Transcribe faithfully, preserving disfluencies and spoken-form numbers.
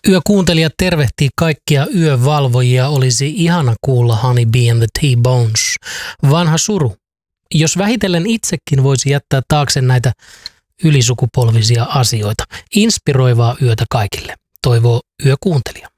Yökuuntelijat tervehtii kaikkia yövalvojia. Olisi ihana kuulla Honey Bee and the T-Bones. Vanha suru. Jos vähitellen itsekin voisi jättää taakse näitä ylisukupolvisia asioita. Inspiroivaa yötä kaikille. Toivoo yökuuntelija.